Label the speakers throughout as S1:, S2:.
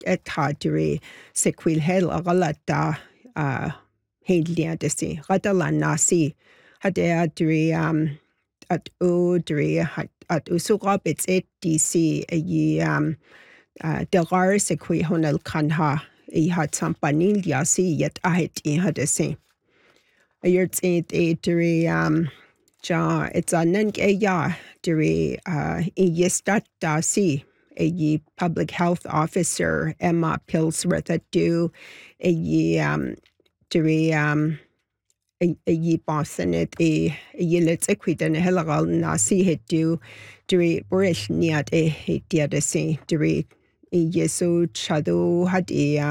S1: etadri sequil hel agalata heliadesi radalanasi hadeadri at udri at usurabits et dc degar sequi honel kanha I hat sampanil yasi yet ahit I hadesi ayert it edri ja it's a nank ya dri yestat dasi a public health officer Emma Pillsworth at do a dri a Bostonit a yilits equitan helagal nasi hit do dri burish niat a diadesi dri yesu chadu had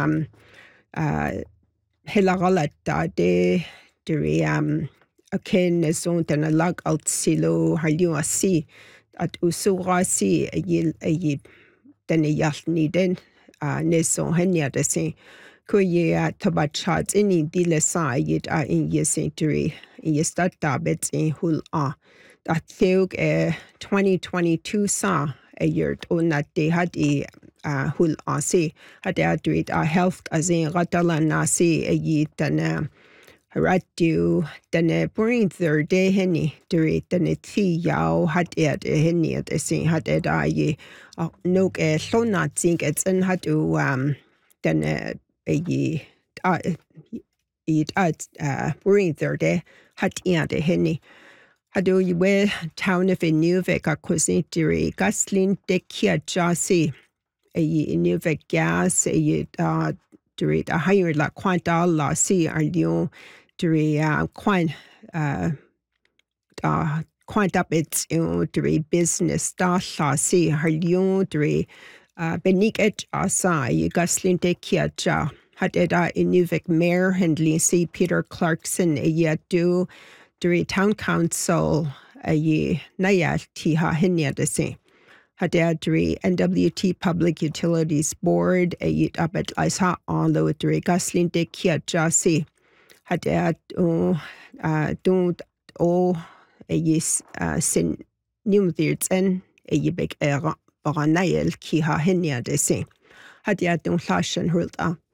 S1: helagalata de dri akin neson tan a lag alt silo halua si at usura si a yil den yalni den neson heniadesi kuye tabachats ini dilesa yit in yesentry yestat dabits in hul that theug 2022 sa a year on that they had hul si had a health as in ratalan nasi a yit and radio den bring their day henny during the tea yao had henny at the same had ye no not think it's and had to den bring their day had the henny hadu we town of a new vec acquisitiri gaslin de kia jasi a new vec gas a during a higher la quanta la si are lion during quant up its during business da la si har lion during benik et asa y gaslin de kia ja had Inuvik Mayor Hindley C. Peter Clarkson a yadu during town council a ye naya tiha hinya de se hadadri NWT Public Utilities Board a yit abet isa on lo dri gaslin de kia jasi hadad don't a yis sin numdirtsen a yibek era baranael kiha hinya de se hadad don't lashen hulta